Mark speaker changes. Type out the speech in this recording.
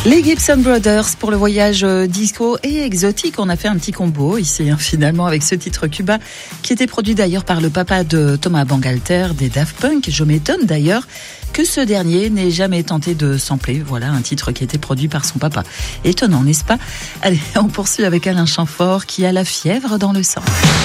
Speaker 1: Les Gibson Brothers pour le voyage disco et exotique. On a fait un petit combo ici finalement avec ce titre Cuba qui était produit d'ailleurs par le papa de Thomas Bangalter des Daft Punk. Je m'étonne d'ailleurs que ce dernier n'ait jamais tenté de sampler. Voilà un titre qui était produit par son papa. Étonnant, n'est-ce pas? Allez, on poursuit avec Alain Chamfort qui a la fièvre dans le sang.